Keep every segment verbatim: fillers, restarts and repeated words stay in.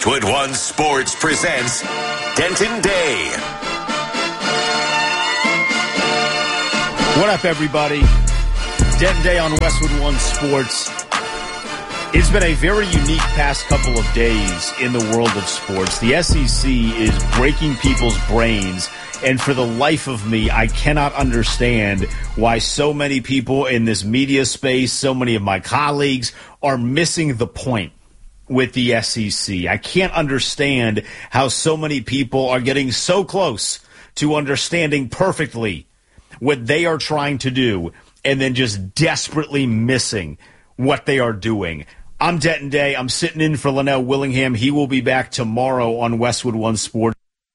Westwood One Sports presents Denton Day. What up, everybody? Denton Day on Westwood One Sports. It's been a very unique past couple of days in the world of sports. The S E C is breaking people's brains, and for the life of me, I cannot understand why so many people in this media space, so many of my colleagues, are missing the point with the S E C. I can't understand how so many people are getting so close to understanding perfectly what they are trying to do and then just desperately missing what they are doing. I'm Denton Day. I'm sitting in for Linnell Willingham. He will be back tomorrow on Westwood One Sports.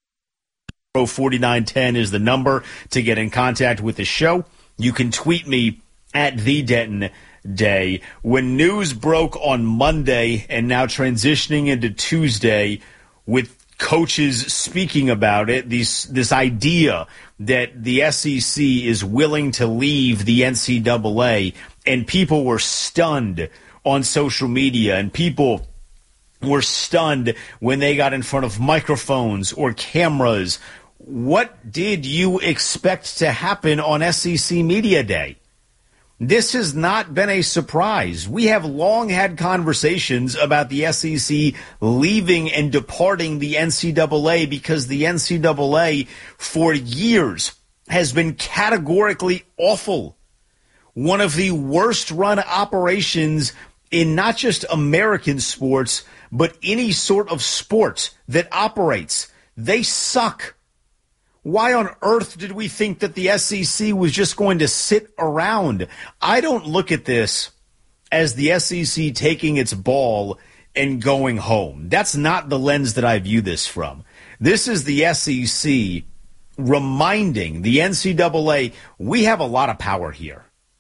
forty-nine ten is the number to get in contact with the show. You can tweet me at the Denton Day. When news broke on Monday and now transitioning into Tuesday with coaches speaking about it, these, this idea that the S E C is willing to leave the N C double A, and people were stunned on social media, and people were stunned when they got in front of microphones or cameras. What did you expect to happen on S E C Media Day? This has not been a surprise. We have long had conversations about the S E C leaving and departing the N C double A because the N C double A for years has been categorically awful. One of the worst run operations in not just American sports, but any sort of sport that operates. They suck. Why on earth did we think that the S E C was just going to sit around? I don't look at this as the S E C taking its ball and going home. That's not the lens that I view this from. This is the S E C reminding the N C double A, we have a lot of power here.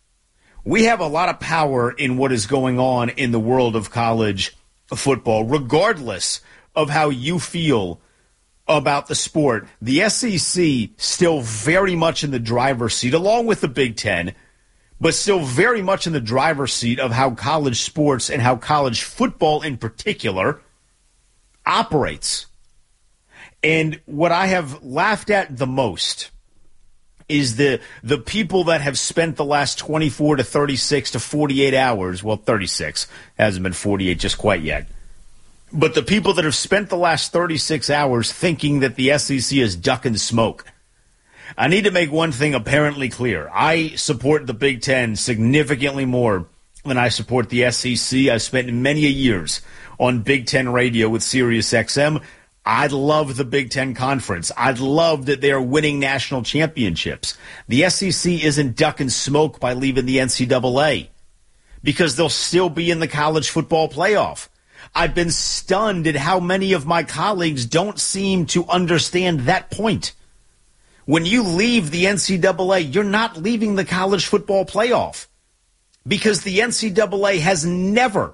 We have a lot of power in what is going on in the world of college football, regardless of how you feel about the sport. The S E C still very much in the driver's seat, along with the Big Ten, but still very much in the driver's seat of how college sports and how college football in particular operates. And what I have laughed at the most is the the people that have spent the last twenty-four to thirty-six to forty-eight hours, well, thirty-six, hasn't been forty-eight just quite yet, but the people that have spent the last thirty-six hours thinking that the S E C is duck and smoke. I need to make one thing apparently clear. I support the Big Ten significantly more than I support the S E C. I've spent many a years on Big Ten radio with Sirius X M. I love the Big Ten Conference. I love that they're winning national championships. The S E C isn't duck and smoke by leaving the N C double A because they'll still be in the college football playoff. I've been stunned at how many of my colleagues don't seem to understand that point. When you leave the N C double A, you're not leaving the college football playoff because the N C double A has never,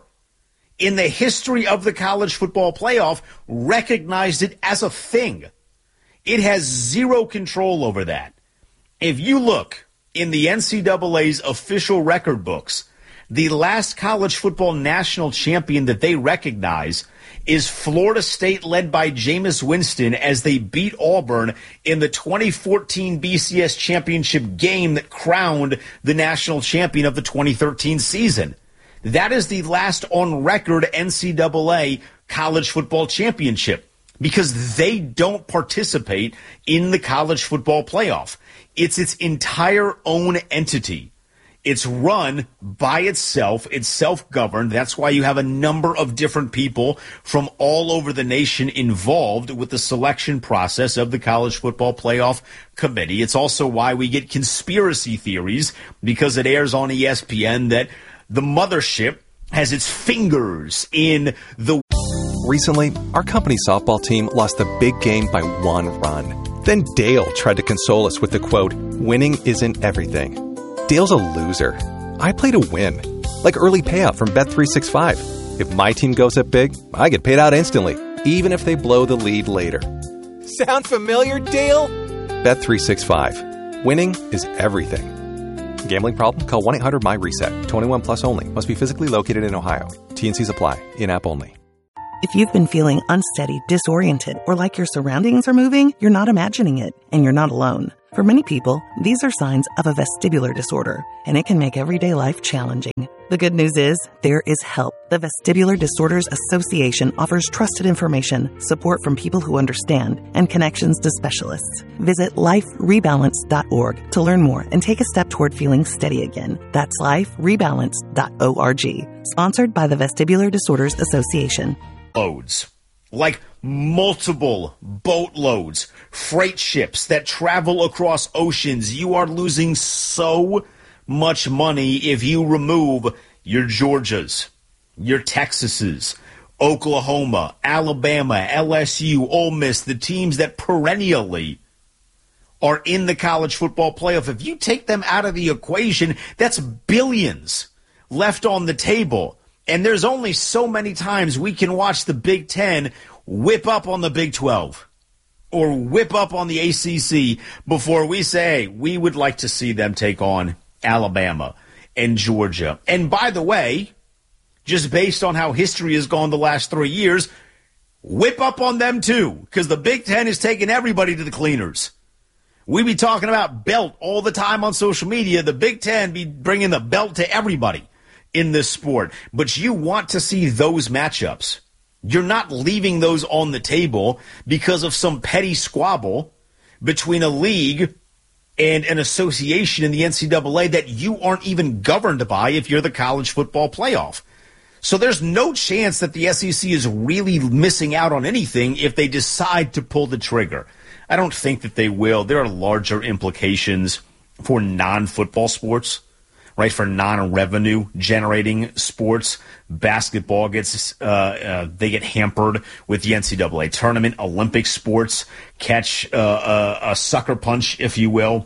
in the history of the college football playoff, recognized it as a thing. It has zero control over that. If you look in the N C double A's official record books, the last college football national champion that they recognize is Florida State, led by Jameis Winston, as they beat Auburn in the twenty fourteen B C S championship game that crowned the national champion of the twenty thirteen season. That is the last on record N C double A college football championship because they don't participate in the college football playoff. It's its entire own entity. It's run by itself. It's self-governed. That's why you have a number of different people from all over the nation involved with the selection process of the College Football Playoff Committee. It's also why we get conspiracy theories, because it airs on E S P N that the mothership has its fingers in the... Recently, our company softball team lost the big game by one run. Then Dale tried to console us with the quote, "Winning isn't everything." Dale's a loser. I play to win. Like early payout from Bet three sixty-five. If my team goes up big, I get paid out instantly, even if they blow the lead later. Sound familiar, Dale? Bet three sixty-five. Winning is everything. Gambling problem? Call one eight hundred my reset. twenty-one plus only. Must be physically located in Ohio. T and C's apply. In-app only. If you've been feeling unsteady, disoriented, or like your surroundings are moving, you're not imagining it, and you're not alone. For many people, these are signs of a vestibular disorder, and it can make everyday life challenging. The good news is, there is help. The Vestibular Disorders Association offers trusted information, support from people who understand, and connections to specialists. Visit life rebalance dot org to learn more and take a step toward feeling steady again. That's life rebalance dot org. Sponsored by the Vestibular Disorders Association. Loads. Like multiple boatloads, freight ships that travel across oceans. You are losing so much money if you remove your Georgias, your Texases, Oklahoma, Alabama, L S U, Ole Miss, the teams that perennially are in the college football playoff. If you take them out of the equation, that's billions left on the table. And there's only so many times we can watch the Big Ten whip up on the Big twelve or whip up on the A C C before we say, hey, we would like to see them take on Alabama and Georgia. And by the way, just based on how history has gone the last three years, whip up on them too, because the Big Ten is taking everybody to the cleaners. We be talking about belt all the time on social media. The Big Ten be bringing the belt to everybody in this sport. But you want to see those matchups. You're not leaving those on the table because of some petty squabble between a league and an association in the N C double A that you aren't even governed by if you're the college football playoff. So there's no chance that the S E C is really missing out on anything if they decide to pull the trigger. I don't think that they will. There are larger implications for non-football sports, right, for non-revenue generating sports. Basketball gets, uh, uh, they get hampered with the N C double A tournament. Olympic sports catch uh, a, a sucker punch, if you will,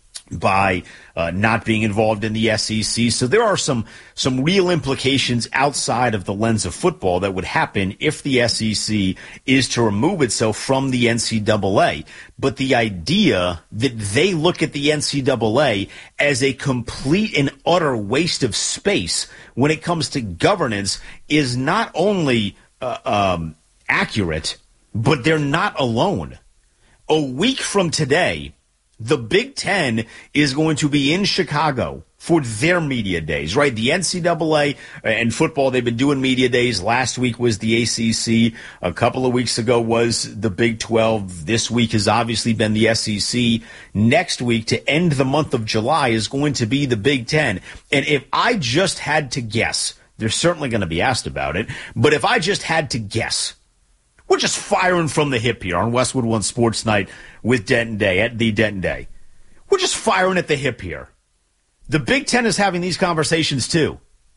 by uh, not being involved in the S E C. So there are some some real implications outside of the lens of football that would happen if the S E C is to remove itself from the N C double A. But the idea that they look at the N C double A as a complete and utter waste of space when it comes to governance is not only uh, um, accurate, but they're not alone. A week from today, the Big Ten is going to be in Chicago for their media days, right? The N C double A and football, they've been doing media days. Last week was the A C C. A couple of weeks ago was the Big twelve. This week has obviously been the S E C. Next week, to end the month of July, is going to be the Big Ten. And if I just had to guess, they're certainly going to be asked about it, but if I just had to guess, we're just firing from the hip here on Westwood One Sports Night with Denton Day, at the Denton Day. We're just firing at the hip here. The Big Ten is having these conversations too.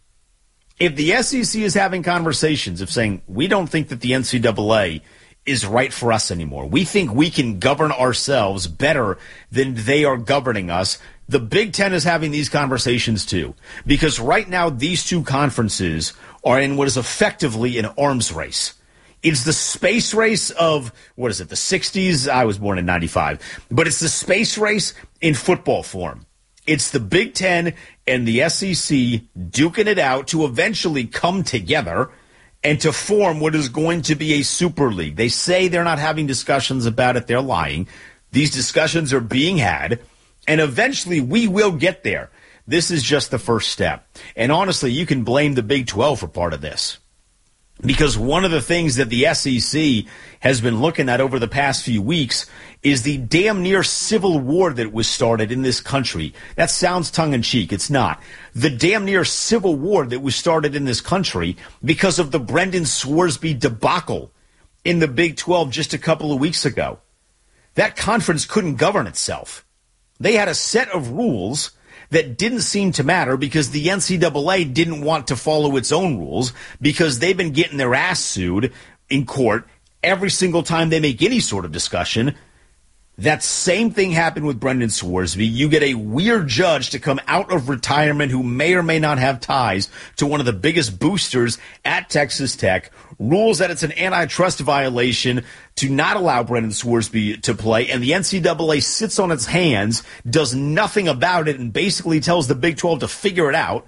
If the S E C is having conversations of saying, we don't think that the N C double A is right for us anymore, we think we can govern ourselves better than they are governing us, the Big Ten is having these conversations too. Because right now, these two conferences are in what is effectively an arms race. It's the space race of, what is it, the sixties? I was born in ninety-five. But it's the space race in football form. It's the Big Ten and the S E C duking it out to eventually come together and to form what is going to be a super league. They say they're not having discussions about it. They're lying. These discussions are being had, and eventually we will get there. This is just the first step. And honestly, you can blame the Big twelve for part of this. Because one of the things that the S E C has been looking at over the past few weeks is the damn near civil war that was started in this country. That sounds tongue-in-cheek. It's not. The damn near civil war that was started in this country because of the Brendan Swarsby debacle in the Big twelve just a couple of weeks ago. That conference couldn't govern itself. They had a set of rules that didn't seem to matter because the N C double A didn't want to follow its own rules because they've been getting their ass sued in court every single time they make any sort of discussion. That same thing happened with Brendan Swarsby. You get a weird judge to come out of retirement who may or may not have ties to one of the biggest boosters at Texas Tech, rules that it's an antitrust violation to not allow Brendan Swarsby to play, and the N C double A sits on its hands, does nothing about it, and basically tells the Big twelve to figure it out.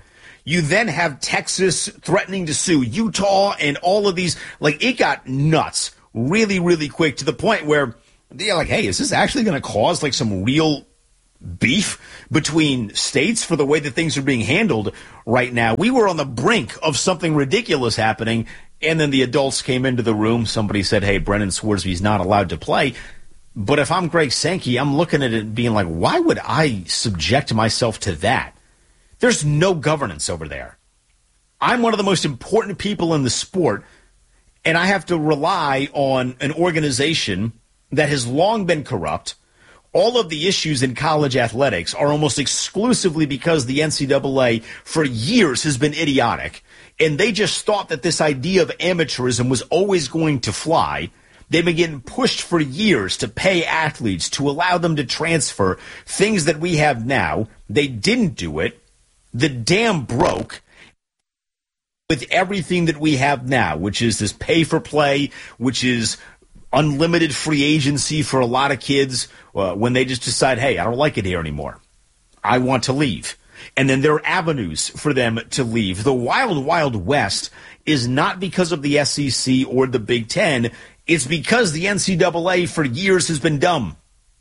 You then have Texas threatening to sue Utah and all of these. Like, it got nuts really, really quick to the point where they're like, hey, is this actually going to cause like some real beef between states for the way that things are being handled right now? We were on the brink of something ridiculous happening, and then the adults came into the room. Somebody said, hey, Brennan Sworsby's not allowed to play. But if I'm Greg Sankey, I'm looking at it and being like, why would I subject myself to that? There's no governance over there. I'm one of the most important people in the sport, and I have to rely on an organization that has long been corrupt. All of the issues in college athletics are almost exclusively because the N C double A for years has been idiotic, and they just thought that this idea of amateurism was always going to fly. They've been getting pushed for years to pay athletes, to allow them to transfer, things that we have now. They didn't do it. The dam broke with everything that we have now, which is this pay for play, which is unlimited free agency for a lot of kids uh, when they just decide, hey, I don't like it here anymore. I want to leave. And then there are avenues for them to leave. The wild, wild west is not because of the S E C or the Big Ten. It's because the N C double A for years has been dumb.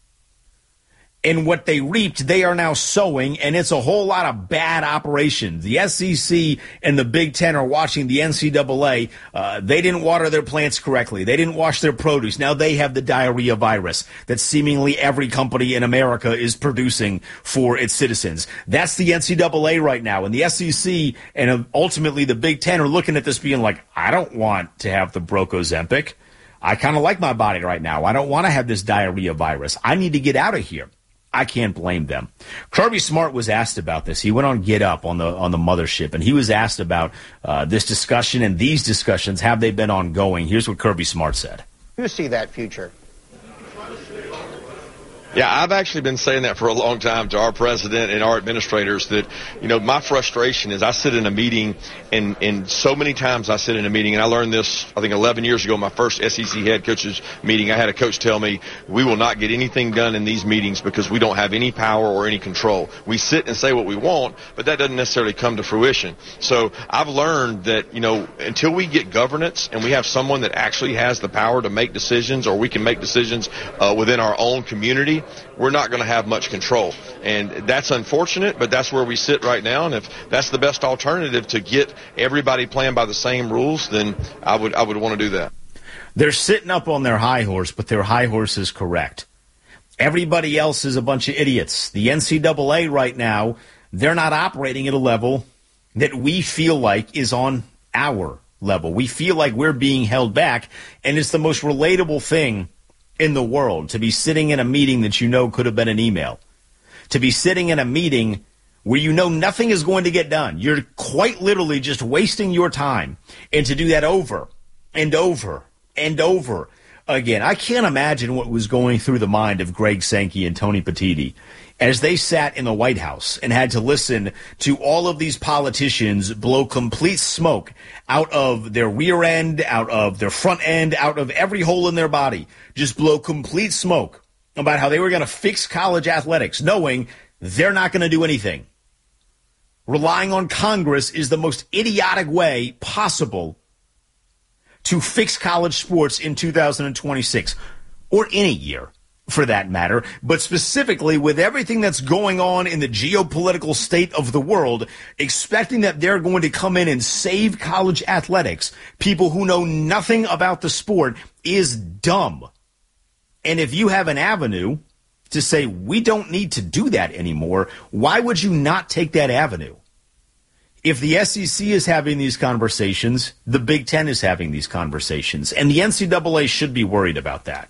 And what they reaped, they are now sowing, and it's a whole lot of bad operations. The S E C and the Big Ten are watching the N C double A. Uh, they didn't water their plants correctly. They didn't wash their produce. Now they have the diarrhea virus that seemingly every company in America is producing for its citizens. That's the N C double A right now. And the S E C and ultimately the Big Ten are looking at this being like, I don't want to have the Broco-Zempic. I kind of like my body right now. I don't want to have this diarrhea virus. I need to get out of here. I can't blame them. Kirby Smart was asked about this. He went on Get Up on the on the mothership, and he was asked about uh, this discussion and these discussions. Have they been ongoing? Here's what Kirby Smart said. You see that future? Yeah, I've actually been saying that for a long time to our president and our administrators that, you know, my frustration is I sit in a meeting and, and so many times I sit in a meeting, and I learned this, I think, eleven years ago, my first S E C head coaches meeting. I had a coach tell me, we will not get anything done in these meetings because we don't have any power or any control. We sit and say what we want, but that doesn't necessarily come to fruition. So I've learned that, you know, until we get governance and we have someone that actually has the power to make decisions, or we can make decisions uh, within our own community, we're not going to have much control. And that's unfortunate, but that's where we sit right now. And if that's the best alternative to get everybody playing by the same rules, then I would I would want to do that. They're sitting up on their high horse, but their high horse is correct. Everybody else is a bunch of idiots. The N C double A right now, they're not operating at a level that we feel like is on our level. We feel like we're being held back, and it's the most relatable thing in the world to be sitting in a meeting that you know could have been an email, to be sitting in a meeting where you know nothing is going to get done. You're quite literally just wasting your time, and to do that over and over and over again. I can't imagine what was going through the mind of Greg Sankey and Tony Petitti as they sat in the White House and had to listen to all of these politicians blow complete smoke out of their rear end, out of their front end, out of every hole in their body, just blow complete smoke about how they were going to fix college athletics, knowing they're not going to do anything. Relying on Congress is the most idiotic way possible to fix college sports in two thousand twenty-six, or any year for that matter, but specifically with everything that's going on in the geopolitical state of the world, expecting that they're going to come in and save college athletics, people who know nothing about the sport, is dumb. And if you have an avenue to say, we don't need to do that anymore, why would you not take that avenue? If the S E C is having these conversations, the Big Ten is having these conversations, and the N C double A should be worried about that,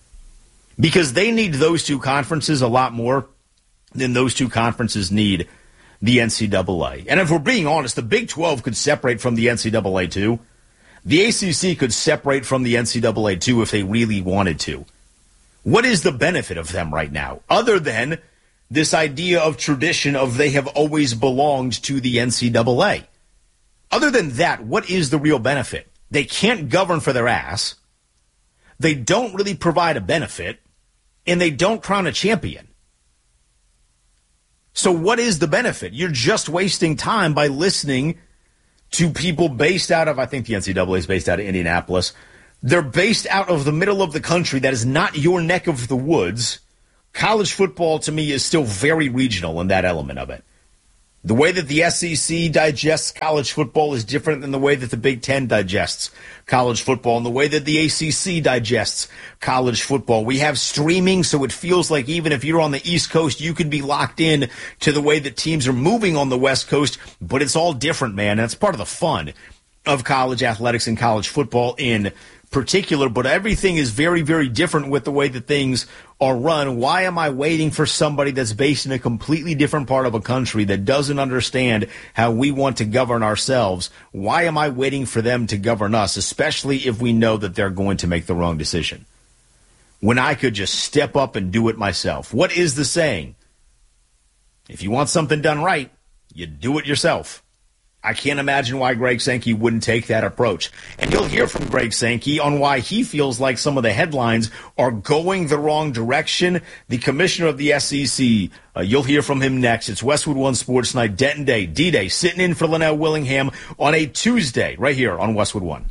because they need those two conferences a lot more than those two conferences need the N C double A. And if we're being honest, the Big twelve could separate from the N C double A too. The A C C could separate from the N C double A too if they really wanted to. What is the benefit of them right now, other than this idea of tradition of they have always belonged to the N C double A? Other than that, what is the real benefit? They can't govern for their ass. They don't really provide a benefit, and they don't crown a champion. So what is the benefit? You're just wasting time by listening to people based out of, I think the N C double A is based out of Indianapolis. They're based out of the middle of the country. That is not your neck of the woods. College football, to me, is still very regional in that element of it. The way that the S E C digests college football is different than the way that the Big Ten digests college football and the way that the A C C digests college football. We have streaming, so it feels like even if you're on the East Coast, you could be locked in to the way that teams are moving on the West Coast, but it's all different, man. That's part of the fun of college athletics and college football in particular, but everything is very, very different with the way that things are run. Why am I waiting for somebody that's based in a completely different part of a country that doesn't understand how we want to govern ourselves? Why am I waiting for them to govern us, especially if we know that they're going to make the wrong decision, when I could just step up and do it myself? What is the saying? If you want something done right, you do it yourself. I can't imagine why Greg Sankey wouldn't take that approach. And you'll hear from Greg Sankey on why he feels like some of the headlines are going the wrong direction. The commissioner of the S E C, uh, you'll hear from him next. It's Westwood One Sports Night, Denton Day, D-Day, sitting in for Linnell Willingham on a Tuesday right here on Westwood One.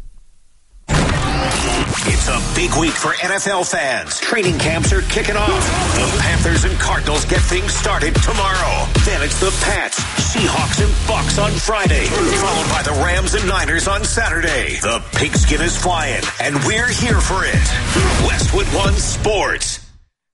It's a big week for N F L fans. Training camps are kicking off. The Panthers and Cardinals get things started tomorrow. Then it's the Pats, Seahawks, and Bucks on Friday, followed by the Rams and Niners on Saturday. The pigskin is flying, and we're here for it. Westwood One Sports.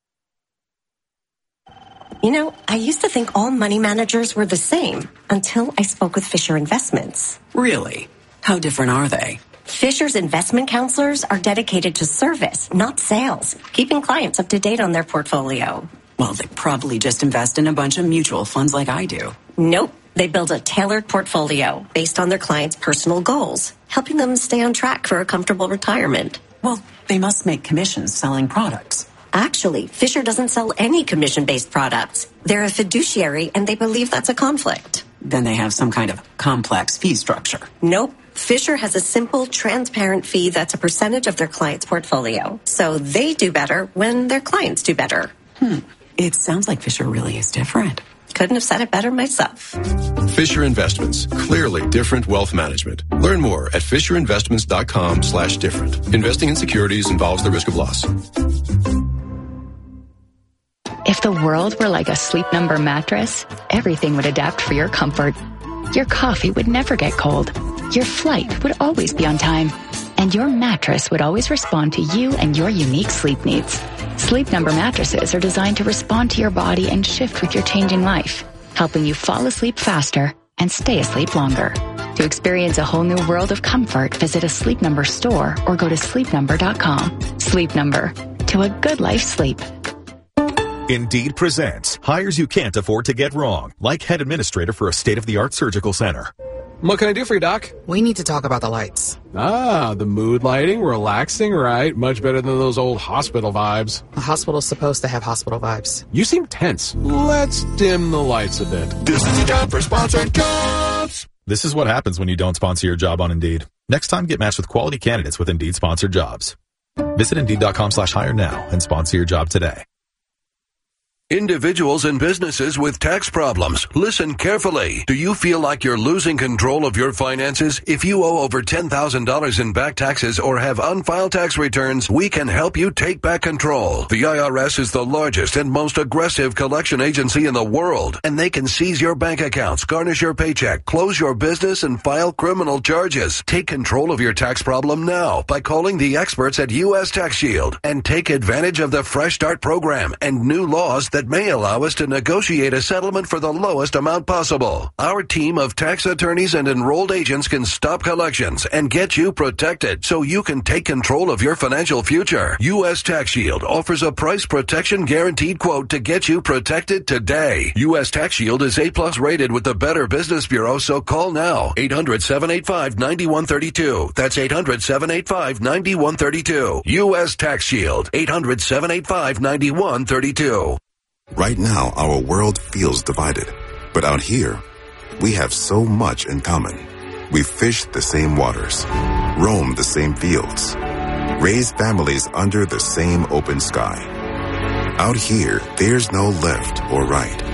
You know, I used to think all money managers were the same until I spoke with Fisher Investments. Really? How different are they? Fisher's investment counselors are dedicated to service, not sales, keeping clients up to date on their portfolio. Well, they probably just invest in a bunch of mutual funds like I do. Nope. They build a tailored portfolio based on their clients' personal goals, helping them stay on track for a comfortable retirement. Well, they must make commissions selling products. Actually, Fisher doesn't sell any commission-based products. They're a fiduciary, and they believe that's a conflict. Then they have some kind of complex fee structure. Nope. Fisher has a simple, transparent fee that's a percentage of their client's portfolio. So they do better when their clients do better. Hmm. It sounds like Fisher really is different. Couldn't have said it better myself. Fisher Investments. Clearly different wealth management. Learn more at fisherinvestments.com slash different. Investing in securities involves the risk of loss. If the world were like a Sleep Number mattress, everything would adapt for your comfort. Your coffee would never get cold. Your flight would always be on time. And your mattress would always respond to you and your unique sleep needs. Sleep Number mattresses are designed to respond to your body and shift with your changing life, helping you fall asleep faster and stay asleep longer. To experience a whole new world of comfort, visit a Sleep Number store or go to sleep number dot com. Sleep Number. To a good life sleep. Indeed presents hires you can't afford to get wrong, like head administrator for a state-of-the-art surgical center. What can I do for you, Doc? We need to talk about the lights. Ah, the mood lighting, relaxing, right? Much better than those old hospital vibes. The hospital's supposed to have hospital vibes. You seem tense. Let's dim the lights a bit. This is your job for sponsored jobs. This is what happens when you don't sponsor your job on Indeed. Next time, get matched with quality candidates with Indeed sponsored jobs. Visit Indeed.com slash hire now and sponsor your job today. Individuals and businesses with tax problems, listen carefully. Do you feel like you're losing control of your finances? If you owe over ten thousand dollars in back taxes or have unfiled tax returns, we can help you take back control. The I R S is the largest and most aggressive collection agency in the world, and they can seize your bank accounts, garnish your paycheck, close your business, and file criminal charges. Take control of your tax problem now by calling the experts at U S Tax Shield and take advantage of the Fresh Start program and new laws that that may allow us to negotiate a settlement for the lowest amount possible. Our team of tax attorneys and enrolled agents can stop collections and get you protected so you can take control of your financial future. U S Tax Shield offers a price protection guaranteed quote to get you protected today. U S Tax Shield is A plus rated with the Better Business Bureau, so call now. eight hundred, seven eight five, nine one three two. That's eight hundred, seven eight five, nine one three two. U S Tax Shield. eight hundred, seven eight five, nine one three two. Right now, our world feels divided. But out here, we have so much in common. We fish the same waters, roam the same fields, raise families under the same open sky. Out here, there's no left or right.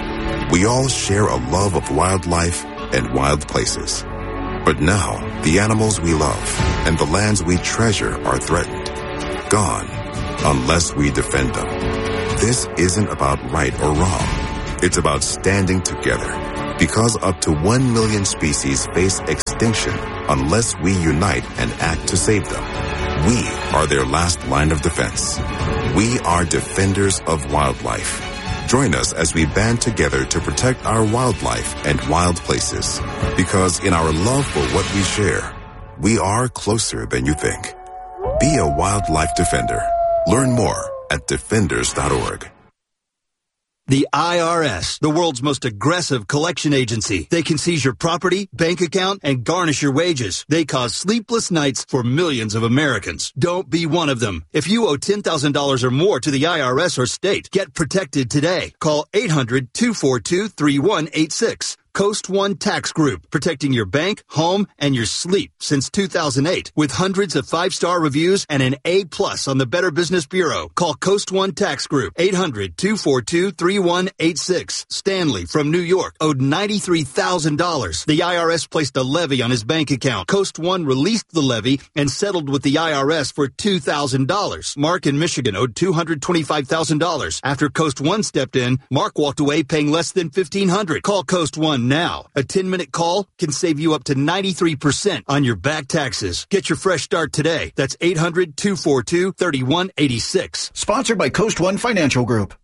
We all share a love of wildlife and wild places. But now, the animals we love and the lands we treasure are threatened. Gone, unless we defend them. This isn't about right or wrong. It's about standing together. Because up to one million species face extinction unless we unite and act to save them. We are their last line of defense. We are defenders of wildlife. Join us as we band together to protect our wildlife and wild places. Because in our love for what we share, we are closer than you think. Be a wildlife defender. Learn more at defenders dot org. The I R S, the world's most aggressive collection agency. They can seize your property, bank account, and garnish your wages. They cause sleepless nights for millions of Americans. Don't be one of them. If you owe ten thousand dollars or more to the I R S or state, get protected today. Call eight hundred, two four two, three one eight six. Coast One Tax Group, protecting your bank, home, and your sleep since two thousand eight. With hundreds of five-star reviews and an A plus on the Better Business Bureau. Call Coast One Tax Group, eight hundred, two four two, three one eight six. Stanley from New York owed ninety-three thousand dollars. The I R S placed a levy on his bank account. Coast One released the levy and settled with the I R S for two thousand dollars. Mark in Michigan owed two hundred twenty-five thousand dollars. After Coast One stepped in, Mark walked away paying less than fifteen hundred dollars. Call Coast One now. A ten-minute call can save you up to ninety-three percent on your back taxes. Get your fresh start today. That's eight hundred, two four two, three one eight six. Sponsored by Coast One Financial Group.